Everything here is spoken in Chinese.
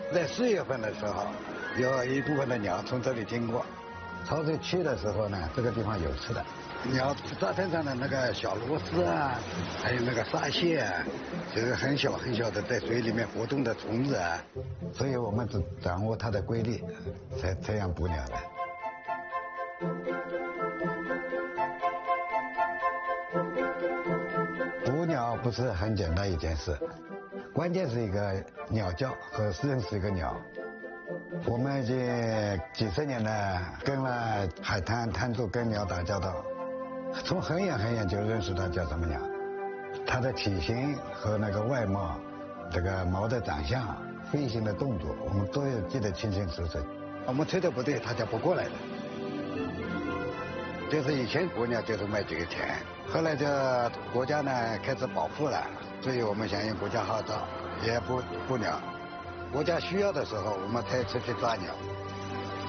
在4月份的时候，有一部分的鸟从这里经过。潮水去的时候呢，这个地方有吃的。鸟沙滩上的那个小螺丝啊，还有那个沙蟹啊，就是很小很小的在水里面活动的虫子啊，所以我们只掌握它的规律，才这样捕鸟的。捕鸟不是很简单一件事，关键是一个鸟叫和认识一个鸟。我们已经几十年了，跟了海滩滩主跟鸟打交道，从很远很远就认识它叫什么鸟，它的体型和那个外貌，这个毛的长相，飞行的动作，我们都有记得清清楚楚。我们吹的不对，它就不过来了。就是以前捕鸟就是卖这个钱，后来就国家呢开始保护了，所以我们响应国家号召，也捕鸟。国家需要的时候，我们才出去抓鸟。